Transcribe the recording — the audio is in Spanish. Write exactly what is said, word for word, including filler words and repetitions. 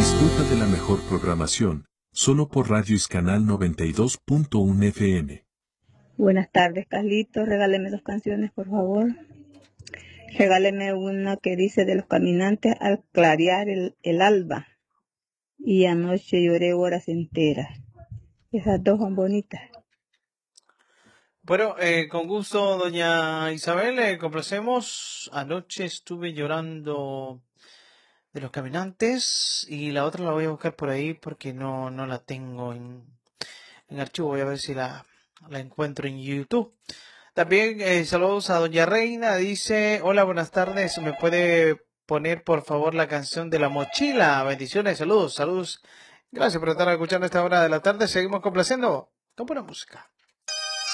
Disfruta de la mejor programación, solo por Radio Iscanal noventa y dos punto uno F M. Buenas tardes, Carlitos. Regáleme dos canciones, por favor. Regáleme una que dice de los caminantes al clarear el, el alba. Y anoche lloré horas enteras. Esas dos son bonitas. Bueno, eh, con gusto, doña Isabel, eh, complacemos. Anoche estuve llorando de los caminantes y la otra la voy a buscar por ahí porque no, no la tengo en, en archivo. Voy a ver si la, la encuentro en YouTube. También eh, saludos a doña Reina. Dice, hola, buenas tardes. ¿Me puede poner por favor la canción de La Mochila? Bendiciones, saludos, saludos. Gracias por estar escuchando a esta hora de la tarde. Seguimos complaciendo con buena música.